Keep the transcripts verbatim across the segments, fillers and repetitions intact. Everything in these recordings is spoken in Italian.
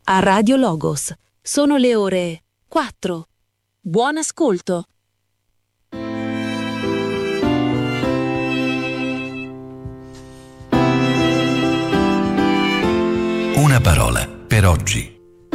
a Radio Logos. Sono le ore quattro. Buon ascolto. Una parola per oggi.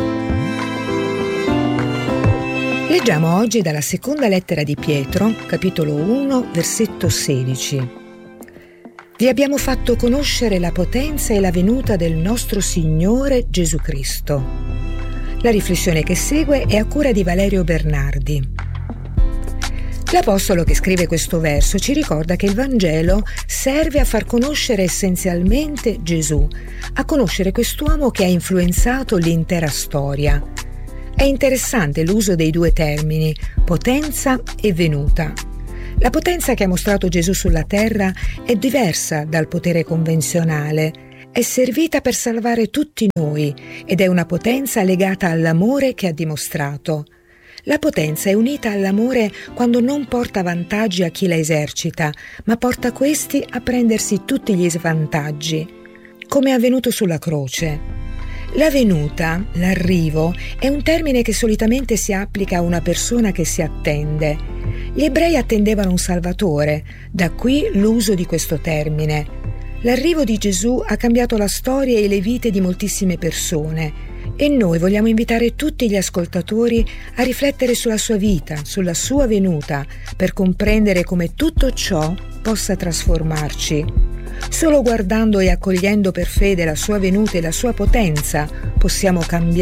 Leggiamo oggi dalla seconda lettera di Pietro, capitolo uno, versetto sedici. Vi abbiamo fatto conoscere la potenza e la venuta del nostro Signore Gesù Cristo. La riflessione che segue è a cura di Valerio Bernardi. L'apostolo che scrive questo verso ci ricorda che il Vangelo serve a far conoscere essenzialmente Gesù, a conoscere quest'uomo che ha influenzato l'intera storia. È interessante l'uso dei due termini, potenza e venuta. La potenza che ha mostrato Gesù sulla terra è diversa dal potere convenzionale, è servita per salvare tutti noi ed è una potenza legata all'amore che ha dimostrato. La potenza è unita all'amore quando non porta vantaggi a chi la esercita, ma porta questi a prendersi tutti gli svantaggi, come è avvenuto sulla croce. La venuta, l'arrivo, è un termine che solitamente si applica a una persona che si attende. Gli ebrei attendevano un Salvatore, da qui l'uso di questo termine. L'arrivo di Gesù ha cambiato la storia e le vite di moltissime persone e noi vogliamo invitare tutti gli ascoltatori a riflettere sulla sua vita, sulla sua venuta, per comprendere come tutto ciò possa trasformarci. Solo guardando e accogliendo per fede la sua venuta e la sua potenza possiamo cambiare